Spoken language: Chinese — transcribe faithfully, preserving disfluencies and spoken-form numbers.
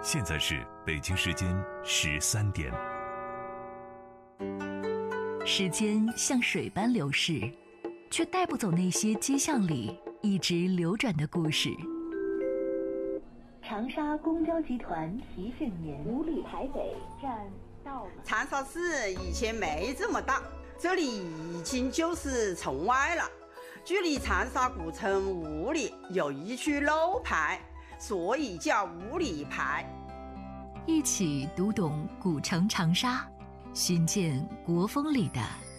现在是北京时间十三点。 时间像水般流逝，却带不走那些街巷里一直流转的故事。长沙公交集团提醒您：五里台北站到了。 长沙市以前没这么大，这里已经就是城外了。距离长沙古城五里有一区楼牌，所以叫五里牌。 一起读懂古城长沙，寻见国风里的